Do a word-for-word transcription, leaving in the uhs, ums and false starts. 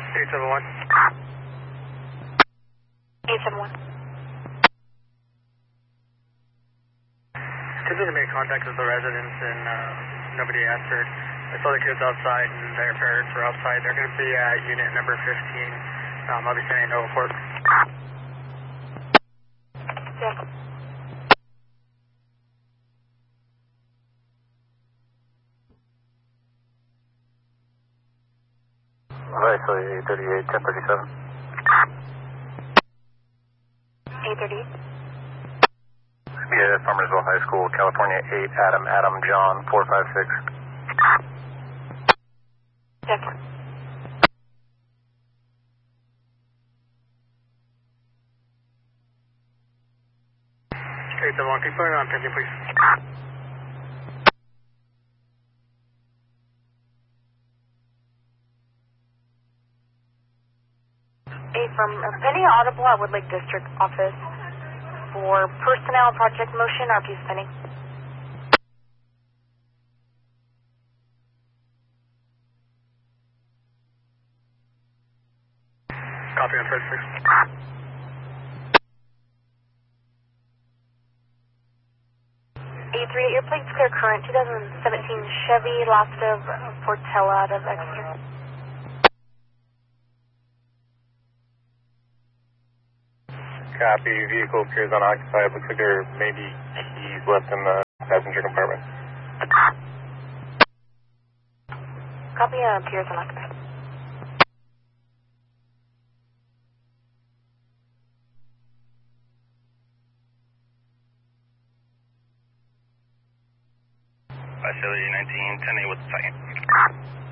eight seven one. eight seven one. Continue to make contact with the residents and uh, nobody answered. I saw the kids outside and their parents were outside. They're going to be at unit number fifteen. Um, I'll be sending no report. Yeah. Right, so eight thirty-eight, ten thirty-seven. eight thirty-eight. Yeah, Farmersville High School, California eight, Adam, Adam, John, four five six. Check. eight seven one, keep going on, fifteen, please. Hey, from pending audible at Woodlake District Office for personnel project motion, R P is pending. Copy on first, six. eight three eight, your plate's clear current, twenty seventeen Chevy, lost of Portella out of Exeter. Copy, vehicle appears unoccupied. Looks like there may be keys left in the passenger compartment. Copy, uh, appears unoccupied. Facility nineteen, ten A with the second.